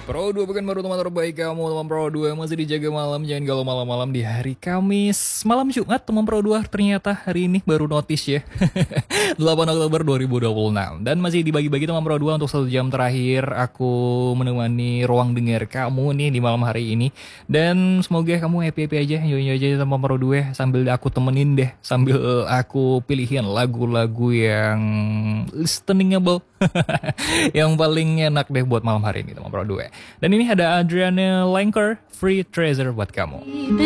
Pro 2 bukan baru teman terbaik kamu. Teman Pro 2 masih dijaga malam. Jangan galau malam-malam di hari Kamis. Malam Jumat teman Pro 2 ternyata hari ini baru notice ya. 8 Oktober 2026. Dan masih dibagi-bagi teman Pro 2 untuk 1 jam terakhir. Aku menemani ruang dengar kamu nih di malam hari ini. Dan semoga kamu happy-happy aja. Yo-yo aja teman Pro 2. Sambil aku temenin deh. Sambil aku pilihin lagu-lagu yang listenable. Yang paling enak deh buat malam hari ini teman Pro 2. Dan ini ada Adriana Lenker, Free Treasure buat kamu.